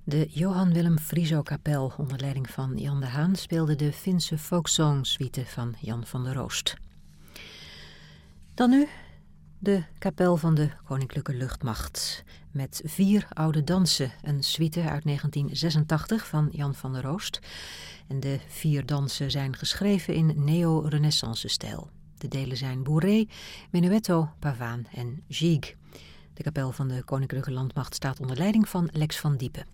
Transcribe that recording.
De Johan Willem Frieso-kapel onder leiding van Jan de Haan speelde de Finse folksong-suite van Jan van der Roost. Dan nu de kapel van de Koninklijke Luchtmacht met 4 oude dansen, een suite uit 1986 van Jan van der Roost. En de 4 dansen zijn geschreven in neo-renaissance-stijl. De delen zijn bourrée, menuetto, pavaan en gigue. De kapel van de Koninklijke Landmacht staat onder leiding van Lex van Diepen.